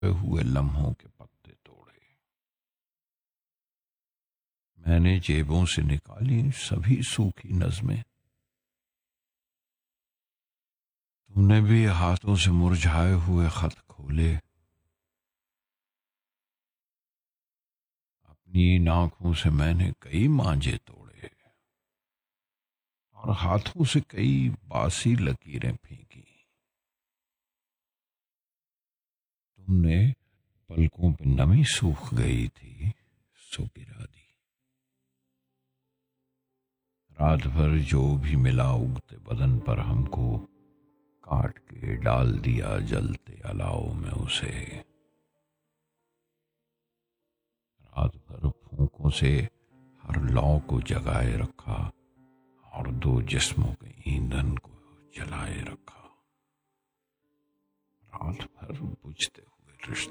हुए लम्हों के पत्ते तोड़े। मैंने जेबों से निकाली सभी सूखी नज़में। तुमने भी हाथों से मुरझाए हुए खत खोले। अपनी इन आंखों से मैंने कई मांझे तोड़े और हाथों से कई बासी लकीरें फेंकी। तुमने पलकों पे नमी सूख गई थी सो गिरा दी। रात भर जो भी मिला उगते बदन पर हमको काट के डाल दिया जलते अलाव में उसे। रात भर फूंकों से हर लौ को जगाए रखा और दो जिस्मों के ईंधन को जलाए रखा। रात भर बुझते हुए रिश्ते